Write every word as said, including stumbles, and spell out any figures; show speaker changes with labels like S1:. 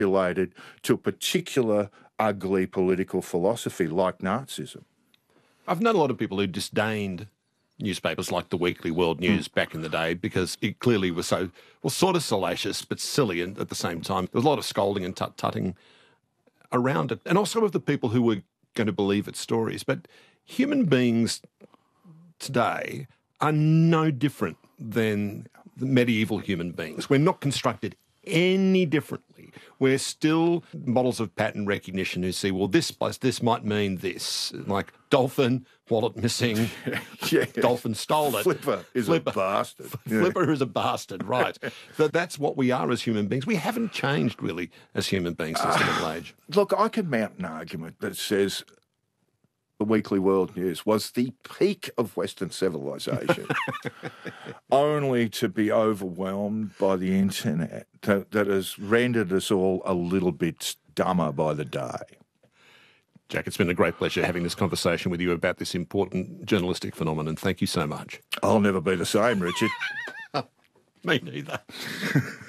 S1: related to a particular ugly political philosophy like Nazism.
S2: I've known a lot of people who disdained newspapers like the Weekly World News mm. back in the day because it clearly was so, well, sort of salacious but silly, and at the same time there was a lot of scolding and tut-tutting around it, and also of the people who were going to believe its stories. But human beings today are no different than the medieval human beings. We're not constructed any differently. We're still models of pattern recognition who see, well, this plus this might mean this. Like dolphin, wallet missing, yeah. Dolphin stole it.
S1: Flipper is Flipper. a bastard.
S2: Flipper yeah. is a bastard, right. So that's what we are as human beings. We haven't changed really as human beings since uh, the Middle Age.
S1: Look, I could mount an argument that says the Weekly World News was the peak of Western civilization, only to be overwhelmed by the internet that, that has rendered us all a little bit dumber by the day.
S2: Jack, it's been a great pleasure having this conversation with you about this important journalistic phenomenon. Thank you so much.
S1: I'll never be the same, Richard.
S2: Me neither.